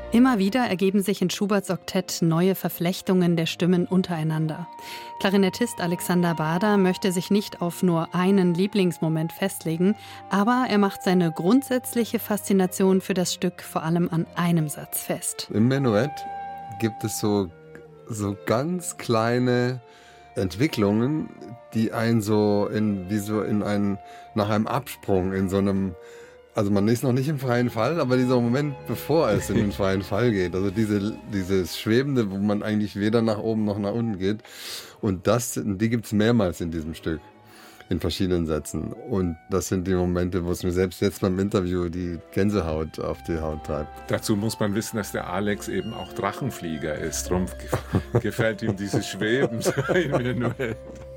Immer wieder ergeben sich in Schuberts Oktett neue Verflechtungen der Stimmen untereinander. Klarinettist Alexander Bada möchte sich nicht auf nur einen Lieblingsmoment festlegen, aber er macht seine grundsätzliche Faszination für das Stück vor allem an einem Satz fest. Im Menuett gibt es so ganz kleine Entwicklungen, die einen nach einem Absprung in so einem, also man ist noch nicht im freien Fall, aber dieser Moment, bevor es in den freien Fall geht, also dieses Schwebende, wo man eigentlich weder nach oben noch nach unten geht, und die gibt's mehrmals in diesem Stück, in verschiedenen Sätzen. Und das sind die Momente, wo es mir selbst jetzt beim Interview die Gänsehaut auf die Haut treibt. Dazu muss man wissen, dass der Alex eben auch Drachenflieger ist. Darum gefällt ihm dieses Schweben im Menuett.